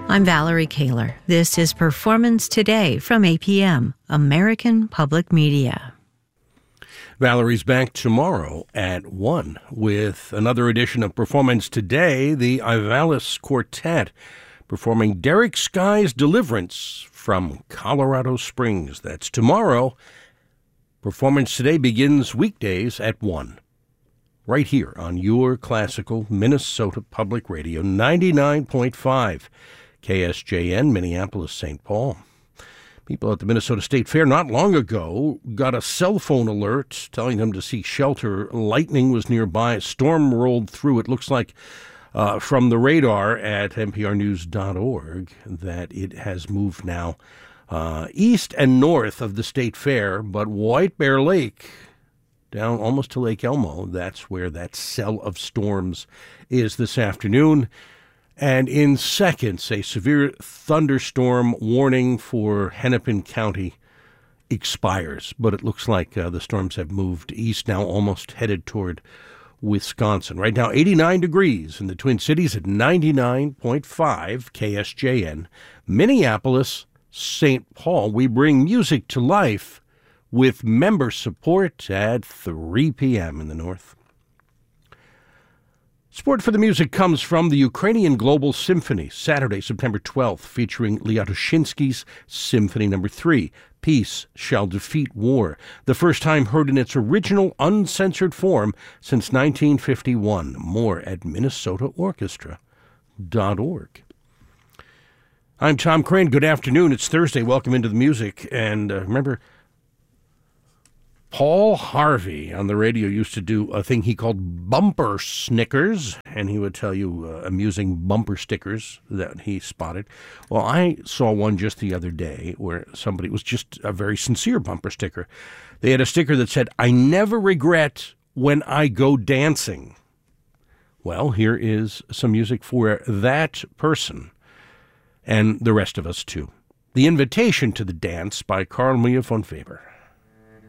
I'm Valerie Kaler. This is Performance Today from APM, American Public Media. Valerie's back tomorrow at 1 with another edition of Performance Today, the Ivalis Quartet performing Derek Sky's Deliverance from Colorado Springs. That's tomorrow. Performance Today begins weekdays at 1. Right here on your classical Minnesota Public Radio, 99.5 KSJN, Minneapolis, St. Paul. People at the Minnesota State Fair not long ago got a cell phone alert telling them to seek shelter. Lightning was nearby. A storm rolled through. It looks like from the radar at nprnews.org that it has moved now east and north of the State Fair, but White Bear Lake, down almost to Lake Elmo, that's where that cell of storms is this afternoon. And in seconds, a severe thunderstorm warning for Hennepin County expires. But it looks like the storms have moved east now, almost headed toward Wisconsin. Right now, 89 degrees in the Twin Cities at 99.5 KSJN. Minneapolis, St. Paul. We bring music to life with member support at 3 p.m. in the north. Support for the music comes from the Ukrainian Global Symphony, Saturday, September 12th, featuring Liatoshinsky's Symphony No. 3, Peace Shall Defeat War, the first time heard in its original uncensored form since 1951. More at minnesotaorchestra.org. I'm Tom Crane. Good afternoon. It's Thursday. Welcome into the music. And remember, Paul Harvey on the radio used to do a thing he called bumper snickers, and he would tell you amusing bumper stickers that he spotted. Well, I saw one just the other day where somebody, it was just a very sincere bumper sticker. They had a sticker that said, "I never regret when I go dancing." Well, here is some music for that person and the rest of us, too. The Invitation to the Dance by Carl Maria von Weber.